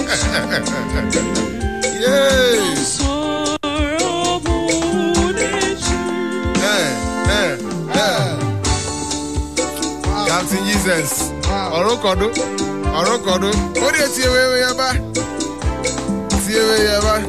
Captain Jesus. Orokodo. What do you see where you are? See where you are?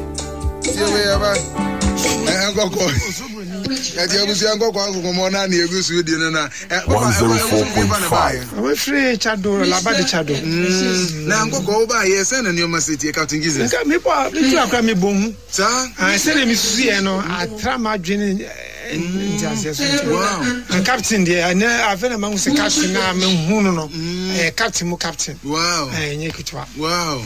At your Busiango, Mona, near Gusu, dinner. 104.5. I'm free Chado, Labadi Chado. Now go by, yes, and you must see Captain Jesus. Me, boom. Sir, I said, Missiano, I tram dreaming. Wow. And Captain, there, I never among the captain. I'm captain. Wow. Wow.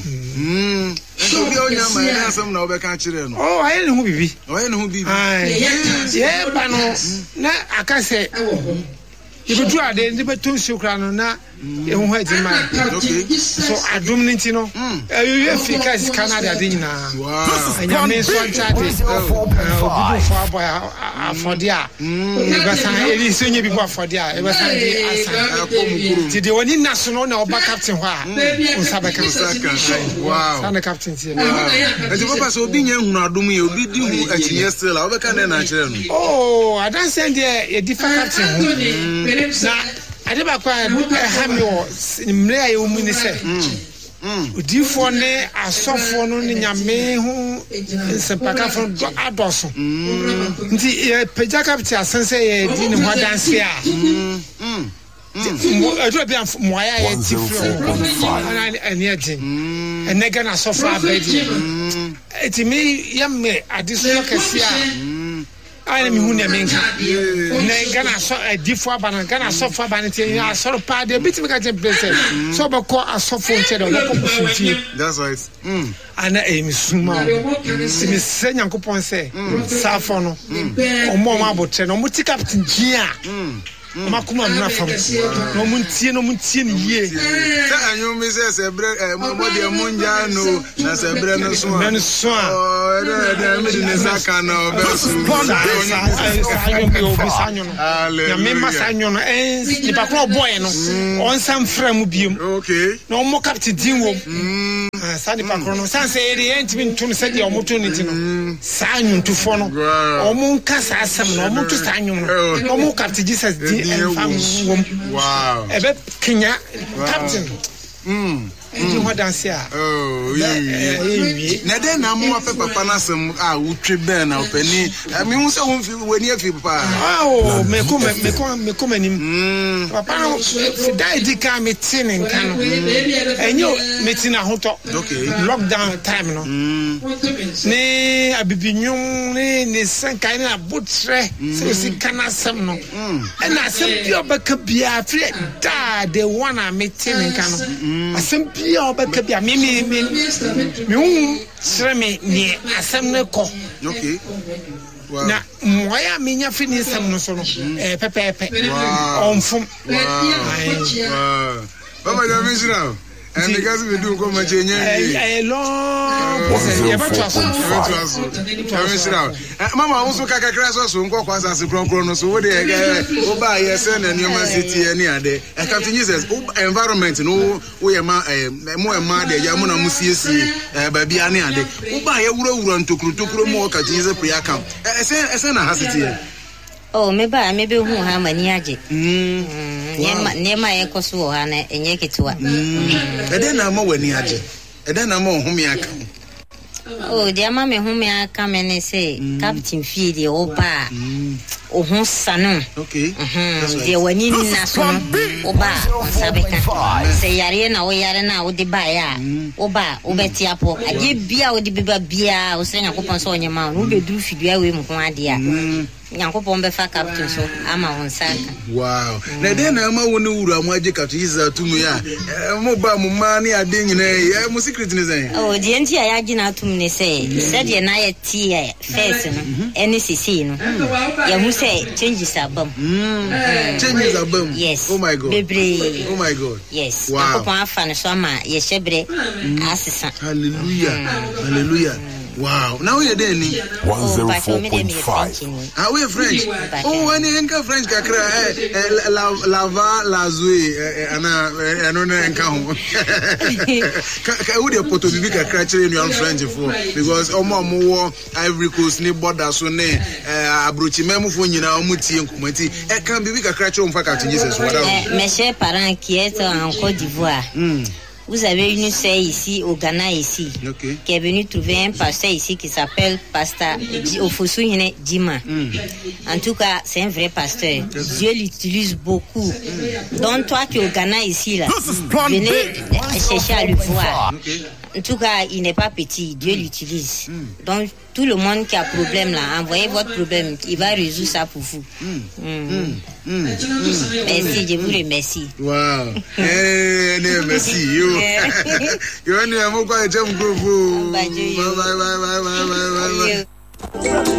Oh, I know who be. Yeah, but no, I can't say. You could try the Liberton Sucrano now. You wait in mind. So I don't need to know. You have Canada dinner. Wow. And your main one chat is for dia. It is only before for dia. It was the only national now back captain. Wow. And the captain here. And the papa so being young, not doing you did you at yesterday. I can imagine. Oh, I don't send a different captain. I never quite have your Mlea Uminise. Do you for ne a soft for no in your main who is a pack from Adosso? The Pejaka Sensei didn't want dance here. I don't be and yet, and they're gonna suffer, baby. It's me, young me, at this location. I am Hunaminka. Gana so a different banana, Gana suffer vanity. I saw a party, a bit of a place. So, but call a soft phone cheddar. That's right. And aim is small. Miss Senyan Coupon say, Safono, or more marble chain, or multi captain Gia. Makuma Nafam, no Muntin ye. And you misses a bread, a Munja, no, that's a bread and swan. Oh, okay. No more captain Dingo. Sandy Pacrono, Sansa, the end to set the opportunity. Sanyon to follow. Or Moon Casa, some no more to Sanyon. No more captain Jesus. Wow. Ebe Kenya captain. Enti ho dance a. Oh, yeah. Na den na mo papa na sem a wutwe ben na opani. Me hu se won fi wani afi papa. Oh, me come nim. Papa no dai di ka me tin nka no. Enyo me tin ahoto. Okay. Lockdown time no. Ne abibinyum ne sankai na botre. Se si kana sem no. E na sem bi obaka bia free da the one a me tin nka no. Asem bia obaka bia me sreme ni asem ne ko. Okay. Wow. Na moya minya fini sam no so no pepepe onfum. Wow. Baba da misra. And the guys we do come and change a long process. Mama also kaka kraso so nko kwasa se kronkron so wo de oba yes na Nneoma City ani ade. Captain Jesus environment no wo ye ma mo de ya mo na musiesie ba bia ani ade. Oba ye wura ntokuro mo ka Jesus prayer camp. Ese na ha city. Oh, maybe hu ha mani age. Nema ye koso ha na enye ketewa. Ede na ma wani age. Ede na ma ohumi aka. Oh, dia ma me humi aka me ne say captain fie de oba. Ohun sanu. Okay. De wani na so oba sabeka. Se yare na o yare na o de ba ya. Oba obeti apo. Age bia o de beba bia o se Nyankopon so onyema no be duru fidua we mu ho ade a. Nyankopon be fa captain so ama won saka. Wow. Na de na ma woni wura mu age captain Jesus atumu ya. Mo ba mu ma ne ade nyina ya mu secret ne zen. Oh, de enti ya age na atum ne say. Said ye na ye tie first no. Any CC no. Ya mu say changes abam. Changes abam. Yes. Oh my God. Bebre. Oh my God. Yes. Wow. Nyankopon afa ne so ama ye hyebre asesa. Hallelujah. Hallelujah. Wow. Now we are there ni 104.5. Ah, we are French. Oh, when you enka French kakra lava lazui ana no enka ho. Ka we dey poto bibi kakra kire you French for because omo Ivory Coast ni border so ne abrochi memu fo nyina omo tie nkomati e kan bibi kakra kire mfa ka Jesus wada. Mes chers parents qui êtes en Côte d'Ivoire. Vous avez une sœur ici au Ghana ici qui est venue trouver un pasteur ici qui s'appelle Pasteur Ofosuhine Dima. En tout cas, c'est un vrai pasteur. Dieu l'utilise beaucoup. Donc toi qui es au Ghana ici là, venez chercher à le voir. En tout cas, il n'est pas petit, Dieu l'utilise. Donc tout le monde qui a problème là, envoyez votre problème, il va résoudre ça pour vous. Merci, je vous remercie. Wow. Merci. You are near Moka Jam Group. Bye.